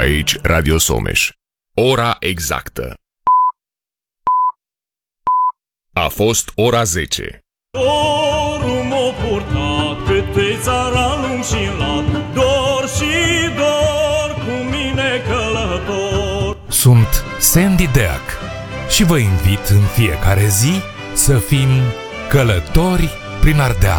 Aici Radio Someș. Ora exactă. A fost ora 10. Dorul m-a purtat pe țara lung și lat, dor și dor cu mine călător. Sunt Sandy Deac și vă invit în fiecare zi să fim călători prin Ardeal.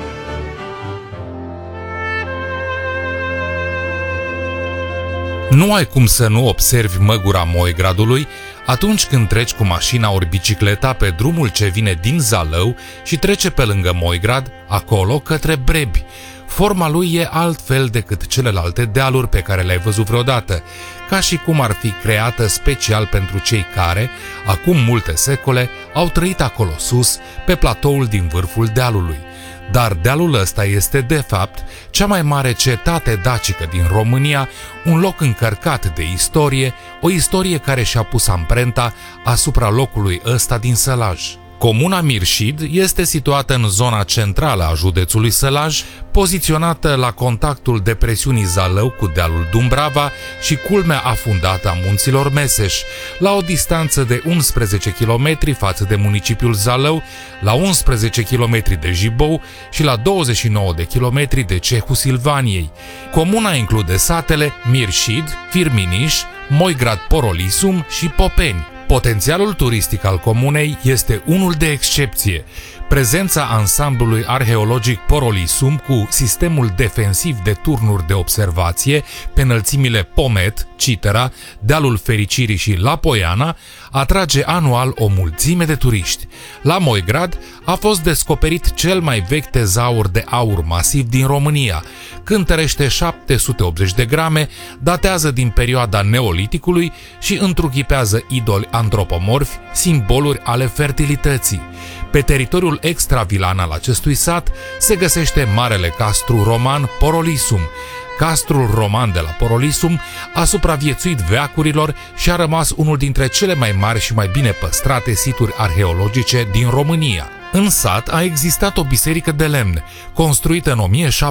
Nu ai cum să nu observi măgura Moigradului atunci când treci cu mașina ori bicicleta pe drumul ce vine din Zalău și trece pe lângă Moigrad, acolo către Brebi. Forma lui e altfel decât celelalte dealuri pe care le-ai văzut vreodată, ca și cum ar fi creată special pentru cei care, acum multe secole, au trăit acolo sus, pe platoul din vârful dealului. Dar dealul ăsta este, de fapt, cea mai mare cetate dacică din România, un loc încărcat de istorie, o istorie care și-a pus amprenta asupra locului ăsta din Sălaj. Comuna Mirșid este situată în zona centrală a județului Sălaj, poziționată la contactul depresiunii Zalău cu dealul Dumbrava și culmea afundată a munților Meseș, la o distanță de 11 km față de municipiul Zalău, la 11 km de Jibou și la 29 de km de Cehul Silvaniei. Comuna include satele Mirșid, Firminiș, Moigrad Porolisum și Popeni. Potențialul turistic al comunei este unul de excepție. Prezența ansamblului arheologic Porolisum cu sistemul defensiv de turnuri de observație pe înălțimile Pomet, Citera, Dealul Fericirii și La Poiana atrage anual o mulțime de turiști. La Moigrad a fost descoperit cel mai vechi tezaur de aur masiv din România. Cântărește 780 de grame, datează din perioada Neoliticului și întruchipează idoli antropomorfi, simboluri ale fertilității. Pe teritoriul extravilan al acestui sat se găsește marele castru roman Porolisum. Castrul roman de la Porolisum a supraviețuit veacurilor și a rămas unul dintre cele mai mari și mai bine păstrate situri arheologice din România. În sat a existat o biserică de lemn, construită în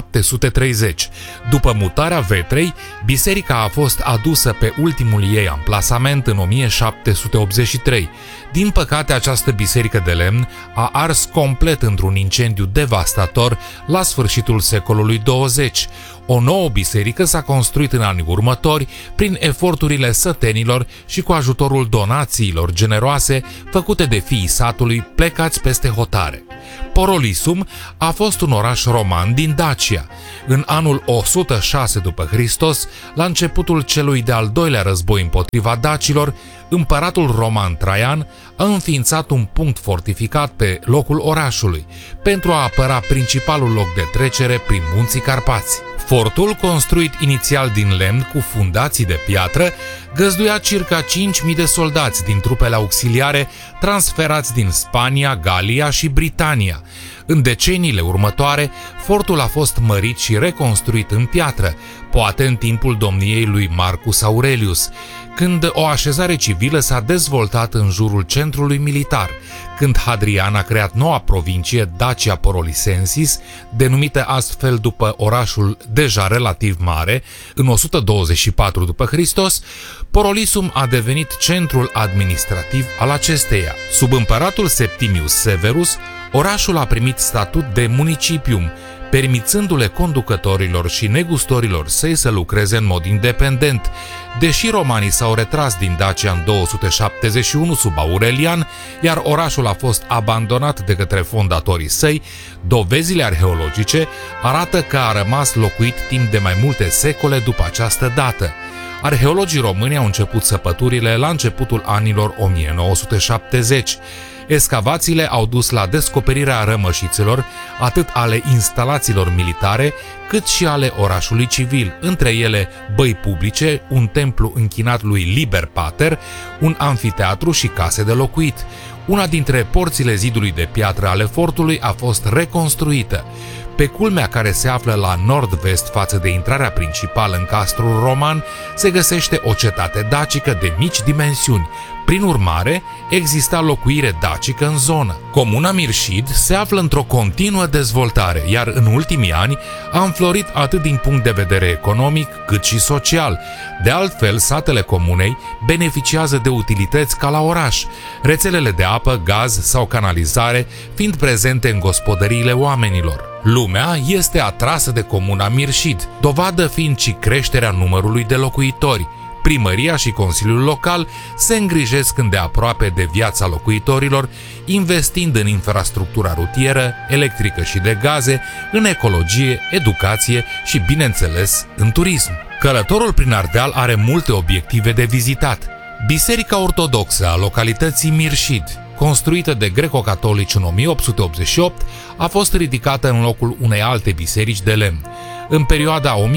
1730. După mutarea Vetrei, biserica a fost adusă pe ultimul ei amplasament în 1783. Din păcate, această biserică de lemn a ars complet într-un incendiu devastator la sfârșitul secolului 20. O nouă biserică s-a construit în anii următori prin eforturile sătenilor și cu ajutorul donațiilor generoase făcute de fiii satului plecați peste hotare. Porolisum a fost un oraș roman din Dacia. În anul 106 după Hristos, la începutul celui de-al doilea război împotriva dacilor, împăratul roman Traian a înființat un punct fortificat pe locul orașului, pentru a apăra principalul loc de trecere prin munții Carpați. Fortul, construit inițial din lemn cu fundații de piatră, găzduia circa 5.000 de soldați din trupele auxiliare transferați din Spania, Galia și Britania. În deceniile următoare, fortul a fost mărit și reconstruit în piatră, poate în timpul domniei lui Marcus Aurelius, când o așezare civilă s-a dezvoltat în jurul centrului militar, când Hadrian a creat noua provincie Dacia Porolisensis, denumită astfel după orașul deja relativ mare, în 124 după Hristos, Porolisum a devenit centrul administrativ al acesteia. Sub împăratul Septimius Severus, orașul a primit statut de municipium, permițându-le conducătorilor și negustorilor săi să lucreze în mod independent. Deși romanii s-au retras din Dacia în 271 sub Aurelian, iar orașul a fost abandonat de către fondatorii săi, dovezile arheologice arată că a rămas locuit timp de mai multe secole după această dată. Arheologii români au început săpăturile la începutul anilor 1970. Excavațiile au dus la descoperirea rămășițelor, atât ale instalațiilor militare, cât și ale orașului civil, între ele băi publice, un templu închinat lui Liber Pater, un amfiteatru și case de locuit. Una dintre porțile zidului de piatră ale fortului a fost reconstruită. Pe culmea care se află la nord-vest față de intrarea principală în castrul roman, se găsește o cetate dacică de mici dimensiuni. Prin urmare, exista locuire dacică în zonă. Comuna Mirșid se află într-o continuă dezvoltare, iar în ultimii ani a înflorit atât din punct de vedere economic cât și social. De altfel, satele comunei beneficiază de utilități ca la oraș, rețelele de apă, gaz sau canalizare fiind prezente în gospodăriile oamenilor. Lumea este atrasă de comuna Mirșid, dovadă fiind și creșterea numărului de locuitori. Primăria și Consiliul Local se îngrijesc îndeaproape de viața locuitorilor, investind în infrastructura rutieră, electrică și de gaze, în ecologie, educație și, bineînțeles, în turism. Călătorul prin Ardeal are multe obiective de vizitat. Biserica ortodoxă a localității Mirșid, construită de greco-catolici în 1888, a fost ridicată în locul unei alte biserici de lemn. În perioada 1985-1986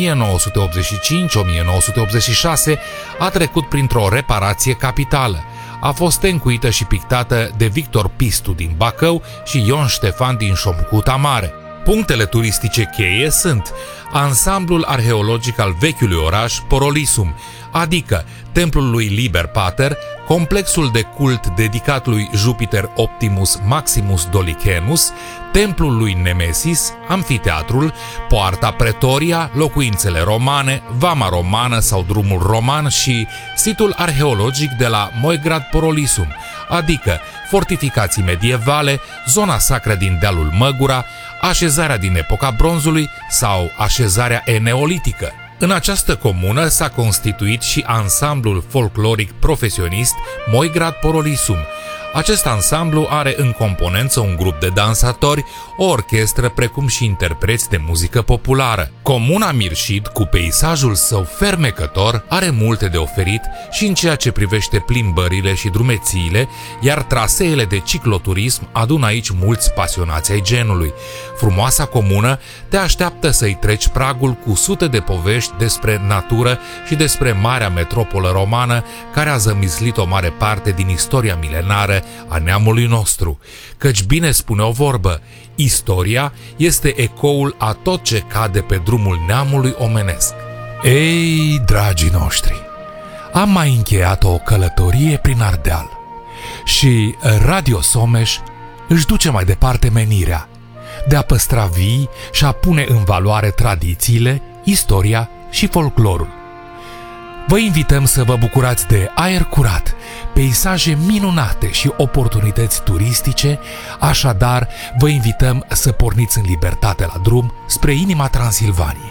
a trecut printr-o reparație capitală. A fost încuită și pictată de Victor Pistu din Bacău și Ion Ștefan din Șomcuta Mare. Punctele turistice cheie sunt ansamblul arheologic al vechiului oraș Porolisum, adică templul lui Liber Pater, complexul de cult dedicat lui Jupiter Optimus Maximus Dolichenus, templul lui Nemesis, amfiteatrul, poarta Pretoria, locuințele romane, vama romană sau drumul roman și situl arheologic de la Moigrad Porolisum, adică fortificații medievale, zona sacră din dealul Măgura, așezarea din epoca bronzului sau așezarea eneolitică. În această comună s-a constituit și ansamblul folcloric profesionist Moigrad Porolisum. Acest ansamblu are în componență un grup de dansatori, o orchestră, precum și interpreți de muzică populară. Comuna Mirșid, cu peisajul său fermecător, are multe de oferit și în ceea ce privește plimbările și drumețiile, iar traseele de cicloturism adună aici mulți pasionați ai genului. Frumoasa comună te așteaptă să-i treci pragul cu sute de povești despre natură și despre marea metropolă romană care a zămislit o mare parte din istoria milenară a neamului nostru, căci bine spune o vorbă, istoria este ecoul a tot ce cade pe drumul neamului omenesc. Ei, dragii noștri, am mai încheiat o călătorie prin Ardeal și Radio Someș își duce mai departe menirea de a păstra vii și a pune în valoare tradițiile, istoria și folclorul. Vă invităm să vă bucurați de aer curat, peisaje minunate și oportunități turistice, așadar vă invităm să porniți în libertate la drum spre inima Transilvaniei.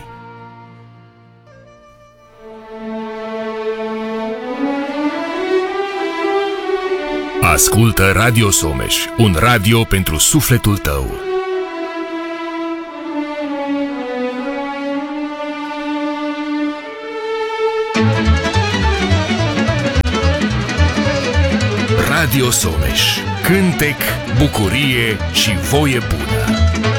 Ascultă Radio Someș, un radio pentru sufletul tău. Radio Someș. Cântec, bucurie și voie bună.